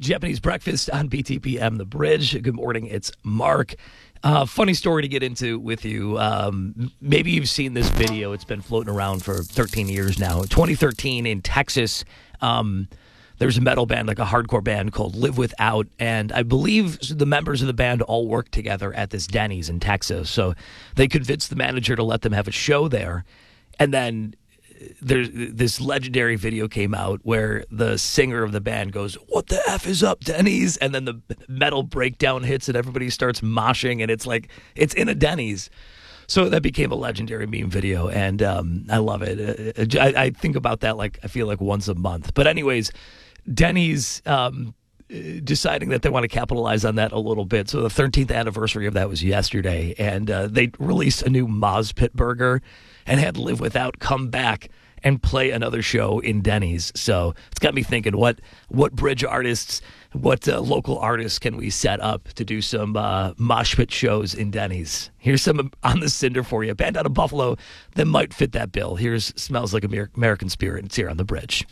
Japanese breakfast on BTPM The Bridge. Good morning. It's Mark. Funny story to get into with you. Maybe you've seen this video. It's been floating around for 13 years now. 2013 in Texas, there's a metal band, like a hardcore band called Live Without, and I believe the members of the band all worked together at this Denny's in Texas. So they convinced the manager to let them have a show there, and then there's this legendary video came out where the singer of the band goes, "What the F is up, Denny's?" And then the metal breakdown hits and everybody starts moshing, and it's like it's in a Denny's. So that became a legendary meme video, and I love it. I think about that like I feel like once a month. But anyways, Denny's deciding that they want to capitalize on that a little bit. So the 13th anniversary of that was yesterday, and they released a new Moz Pit burger and had Live Without come back and play another show in Denny's. So it's got me thinking, what bridge artists, what local artists can we set up to do some mosh pit shows in Denny's? Here's some On the Cinder for you. A band out of Buffalo that might fit that bill. Here's Smells Like American Spirit. It's here on The Bridge.